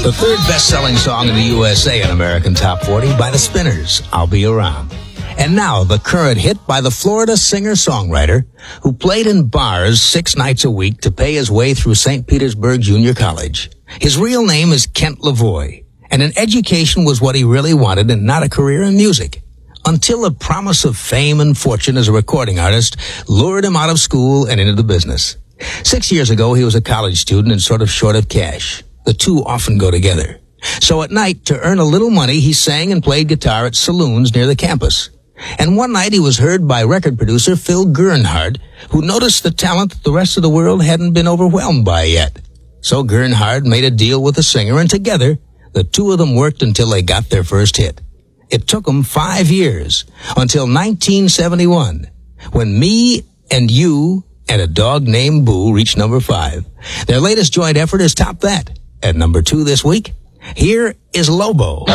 The third best-selling song in the USA in American Top 40 by the Spinners, I'll Be Around. And now, the current hit by the Florida singer-songwriter who played in bars 6 nights a week to pay his way through St. Petersburg Junior College. His real name is Kent Lavoie, and an education was what he really wanted and not a career in music. Until the promise of fame and fortune as a recording artist lured him out of school and into the business. 6 years ago, he was a college student and sort of short of cash. The two often go together. So at night, to earn a little money, he sang and played guitar at saloons near the campus. And one night he was heard by record producer Phil Gernhardt, who noticed the talent that the rest of the world hadn't been overwhelmed by yet. So Gernhardt made a deal with the singer, and together, the two of them worked until they got their first hit. It took them 5 years, until 1971, when Me and You and a Dog Named Boo reached number 5. Their latest joint effort has topped that. At number 2 this week, here is Lobo.